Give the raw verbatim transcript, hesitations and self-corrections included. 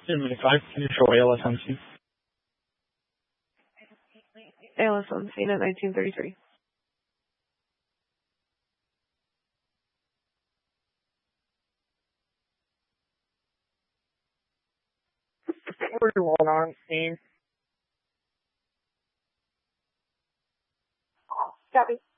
seventy-five, can you show A L S on scene? A L S on scene at nineteen thirty-three. forty-one on scene. Copy.